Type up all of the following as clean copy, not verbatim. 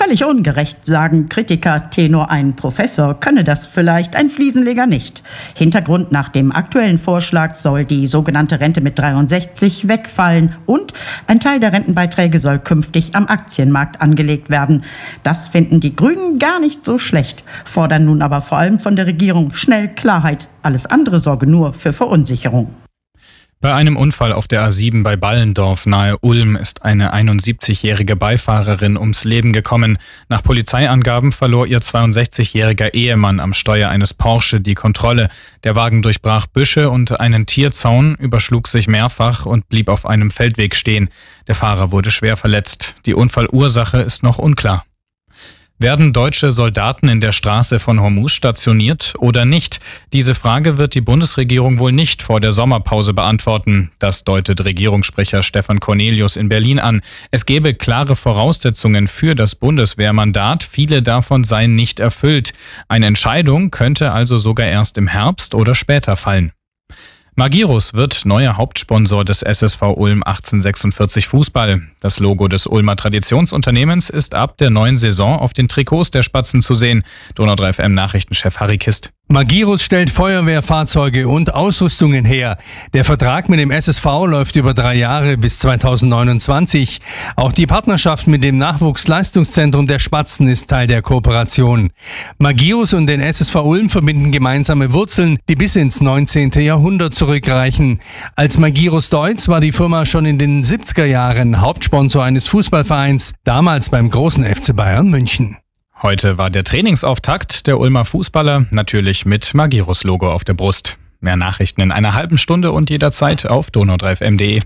Völlig ungerecht, sagen Kritiker. Tenor ein Professor könne das vielleicht, ein Fliesenleger nicht. Hintergrund: nach dem aktuellen Vorschlag soll die sogenannte Rente mit 63 wegfallen und ein Teil der Rentenbeiträge soll künftig am Aktienmarkt angelegt werden. Das finden die Grünen gar nicht so schlecht, fordern nun aber vor allem von der Regierung schnell Klarheit. Alles andere sorge nur für Verunsicherung. Bei einem Unfall auf der A7 bei Ballendorf nahe Ulm ist eine 71-jährige Beifahrerin ums Leben gekommen. Nach Polizeiangaben verlor ihr 62-jähriger Ehemann am Steuer eines Porsche die Kontrolle. Der Wagen durchbrach Büsche und einen Tierzaun, überschlug sich mehrfach und blieb auf einem Feldweg stehen. Der Fahrer wurde schwer verletzt. Die Unfallursache ist noch unklar. Werden deutsche Soldaten in der Straße von Hormuz stationiert oder nicht? Diese Frage wird die Bundesregierung wohl nicht vor der Sommerpause beantworten. Das deutet Regierungssprecher Stefan Cornelius in Berlin an. Es gäbe klare Voraussetzungen für das Bundeswehrmandat. Viele davon seien nicht erfüllt. Eine Entscheidung könnte also sogar erst im Herbst oder später fallen. Magirus wird neuer Hauptsponsor des SSV Ulm 1846 Fußball. Das Logo des Ulmer Traditionsunternehmens ist ab der neuen Saison auf den Trikots der Spatzen zu sehen. Donau 3 FM Nachrichtenchef Harry Kist. Magirus stellt Feuerwehrfahrzeuge und Ausrüstungen her. Der Vertrag mit dem SSV läuft über 3 Jahre bis 2029. Auch die Partnerschaft mit dem Nachwuchsleistungszentrum der Spatzen ist Teil der Kooperation. Magirus und den SSV Ulm verbinden gemeinsame Wurzeln, die bis ins 19. Jahrhundert zurückreichen. Als Magirus Deutz war die Firma schon in den 70er Jahren Hauptsponsor eines Fußballvereins, damals beim großen FC Bayern München. Heute war der Trainingsauftakt der Ulmer Fußballer, natürlich mit Magirus-Logo auf der Brust. Mehr Nachrichten in einer halben Stunde und jederzeit auf donau3fm.de.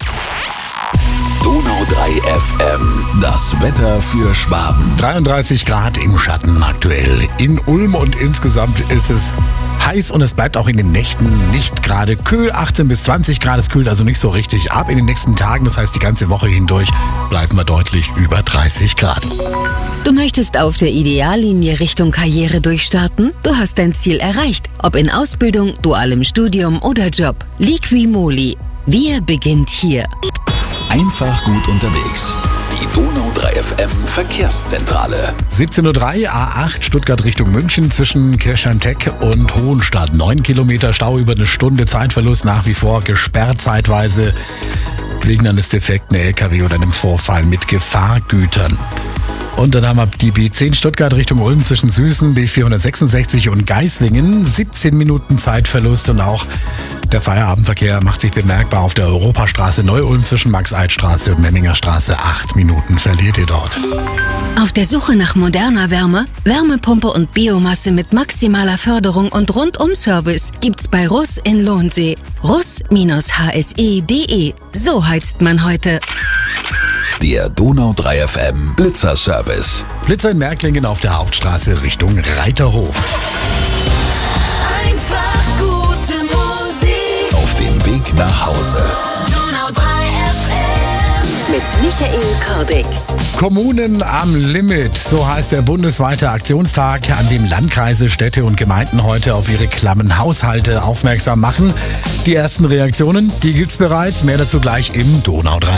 Donau 3 FM, das Wetter für Schwaben. 33 Grad im Schatten aktuell in Ulm und insgesamt ist es heiß und es bleibt auch in den Nächten nicht gerade kühl. 18 bis 20 Grad, es kühlt also nicht so richtig ab in den nächsten Tagen. Das heißt, die ganze Woche hindurch bleiben wir deutlich über 30 Grad. Du möchtest auf der Ideallinie Richtung Karriere durchstarten? Du hast dein Ziel erreicht, ob in Ausbildung, dualem Studium oder Job. Liqui-Moly. Wir beginnt hier. Einfach gut unterwegs. Die Donau 3 FM Verkehrszentrale. 17:03 Uhr, A8 Stuttgart Richtung München zwischen Kirchheim-Teck und Hohenstadt. 9 Kilometer Stau über eine Stunde, Zeitverlust nach wie vor gesperrt zeitweise wegen eines defekten LKW oder einem Vorfall mit Gefahrgütern. Und dann haben wir die B10 Stuttgart Richtung Ulm zwischen Süßen, B466 und Geislingen. 17 Minuten Zeitverlust und auch der Feierabendverkehr macht sich bemerkbar auf der Europastraße Neu-Ulm zwischen Max-Eid-Straße und Memminger Straße. 8 Minuten verliert ihr dort. Auf der Suche nach moderner Wärme, Wärmepumpe und Biomasse mit maximaler Förderung und Rundum-Service gibt's bei Russ in Lohnsee. Russ-hse.de. So heizt man heute. Der Donau 3 FM Blitzer-Service. Blitzer in Märklingen auf der Hauptstraße Richtung Reiterhof. Einfach gute Musik. Auf dem Weg nach Hause. Donau 3 FM. Mit Michael Kordick. Kommunen am Limit, so heißt der bundesweite Aktionstag, an dem Landkreise, Städte und Gemeinden heute auf ihre klammen Haushalte aufmerksam machen. Die ersten Reaktionen, die gibt's bereits. Mehr dazu gleich im Donau 3